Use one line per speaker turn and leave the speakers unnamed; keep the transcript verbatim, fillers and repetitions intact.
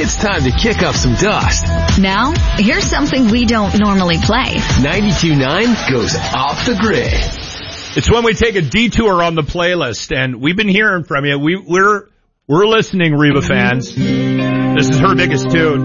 It's time to kick up some dust.
Now, here's something we don't normally play.
ninety-two point nine goes off the grid.
It's when we take a detour on the playlist, and we've been hearing from you. We, we're we're listening, Reba fans. This is her biggest tune.